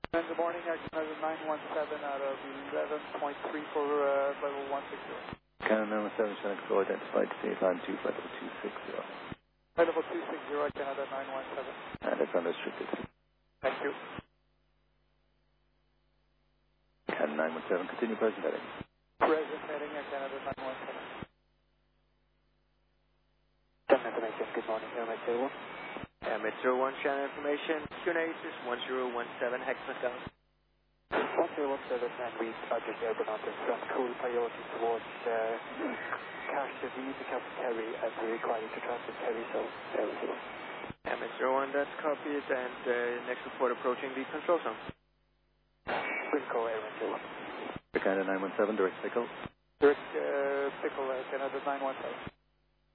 And good morning, Canada 917 out of 11.3 for level 160. Canada 917, Chinook Control identified to say line 2 flight level 260. Flight level 260, Canada 917. And it's unrestricted. Thank you. Canada 917, continue present heading. Present heading at Canada 917. Shannon information, good morning, Airmet 01. Airmet 01, Shannon information, QNACES 1017, Hexagon. 1017, and we are just airborne on this cool priority towards Cache V to Captain Terry, and we require you to transfer Terry, so Airmet 01. Airmet 01, that's copied, and next report approaching the control zone. Green call, Airmet 01. Canada 917, direct pickle. Direct pickle, Canada 917.